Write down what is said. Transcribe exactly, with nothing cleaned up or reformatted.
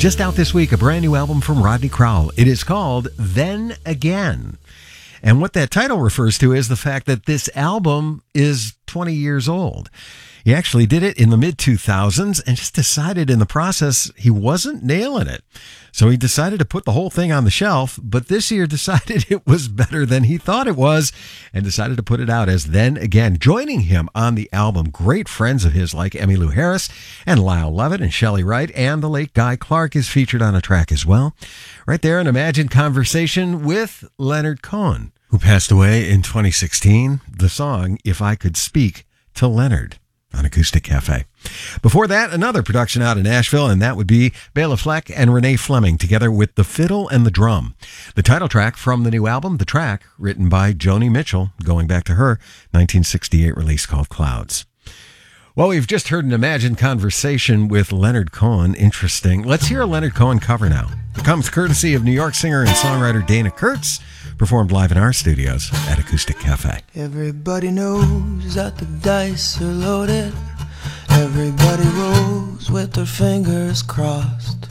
Just out this week, a brand new album from Rodney Crowell. It is called Then Again. And what that title refers to is the fact that this album is twenty years old. He actually did it in the mid two thousands and just decided in the process he wasn't nailing it. So he decided to put the whole thing on the shelf, but this year decided it was better than he thought it was and decided to put it out as Then Again. Joining him on the album, great friends of his like Emmylou Harris and Lyle Lovett and Shelley Wright, and the late Guy Clark is featured on a track as well. Right there, an imagined conversation with Leonard Cohen, who passed away in twenty sixteen. The song, If I Could Speak to Leonard, on Acoustic Cafe. Before that, another production out in Nashville, and that would be Bela Fleck and Renee Fleming together with The Fiddle and the Drum. The title track from the new album, the track written by Joni Mitchell, going back to her nineteen sixty-eight release called Clouds. Well, we've just heard an imagined conversation with Leonard Cohen. Interesting. Let's hear a Leonard Cohen cover now. It comes courtesy of New York singer and songwriter Dana Kurtz, performed live in our studios at Acoustic Cafe. Everybody knows that the dice are loaded. Everybody rolls with their fingers crossed.